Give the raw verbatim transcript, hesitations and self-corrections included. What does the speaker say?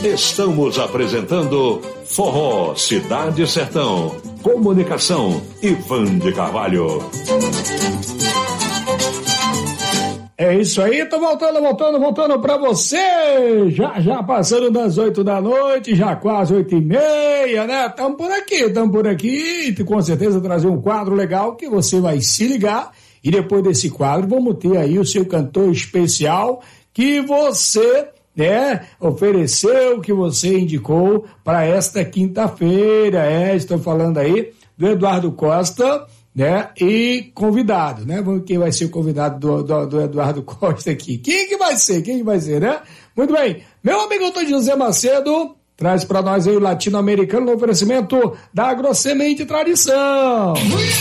Estamos apresentando Forró Cidade Sertão. Comunicação, Ivan de Carvalho. É isso aí, tô voltando, voltando, voltando pra você, já, já passando das oito da noite, já quase oito e meia, né, tamo por aqui, tamo por aqui, e com certeza trazer um quadro legal que você vai se ligar, e depois desse quadro vamos ter aí o seu cantor especial que você, né, ofereceu, que você indicou para esta quinta-feira, é, estou falando aí do Eduardo Costa, né, e convidado, né, quem vai ser o convidado do, do, do Eduardo Costa aqui, quem que vai ser, quem que vai ser, né, muito bem, meu amigo doutor José Macedo, traz para nós aí o latino-americano no oferecimento da Agrosemente Tradição.